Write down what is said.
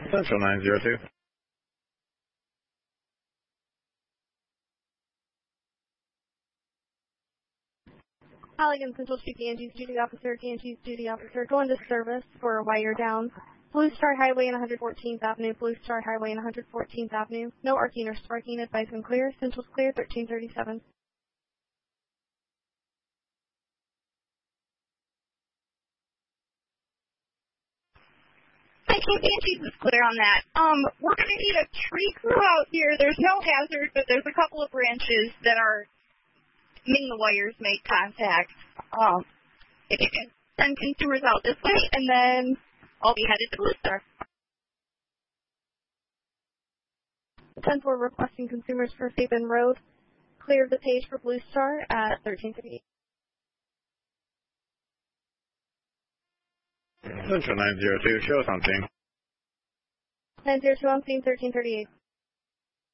Central 902. Halligan Central Chief Angie's duty officer, go into service for a wire down. Blue Star Highway and 114th Avenue, Blue Star Highway and 114th Avenue. No arcing or sparking, advice and clear. Central's clear, 1337. I think Angie's is clear on that. We're going to need a tree crew out here. There's no hazard, but there's a couple of branches that are making the wires make contact. If you can send consumers out this way, and then I'll be headed to Blue Star. 10-4 requesting consumers for Sabin Road. Clear the page for Blue Star at 1338. Central 902, show something. 902 on scene, 1338.